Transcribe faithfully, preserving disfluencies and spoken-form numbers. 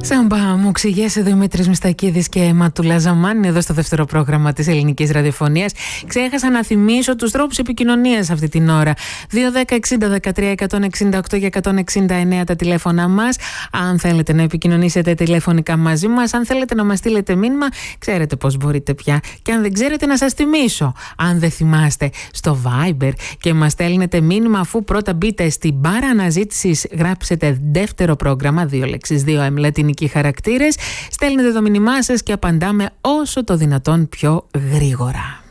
Σαμπά, μου ξηγέσαι Δημήτρης Μιστακίδης και Ματούλα Ζαμάνη εδώ στο δεύτερο πρόγραμμα της ελληνικής ραδιοφωνίας. Ξέχασα να θυμίσω τους τρόπους επικοινωνίας αυτή την ώρα. δύο δέκα εξήντα δεκατρία εκατόν εξήντα οκτώ και εκατόν εξήντα εννέα τα τηλέφωνα μας. Αν θέλετε να επικοινωνήσετε τηλεφωνικά μαζί μας, αν θέλετε να μας στείλετε μήνυμα, ξέρετε πώς μπορείτε πια. Και αν δεν ξέρετε, να σας θυμίσω. Αν δεν θυμάστε, στο Viber και μας στέλνετε μήνυμα, αφού πρώτα μπείτε στην μπάρα αναζήτησης, γράψετε δεύτερο πρόγραμμα, δύο λέξεις, δύο εμ λατινικοί χαρακτήρες, στέλνετε το μήνυμά σας και απαντάμε όσο το δυνατόν πιο γρήγορα.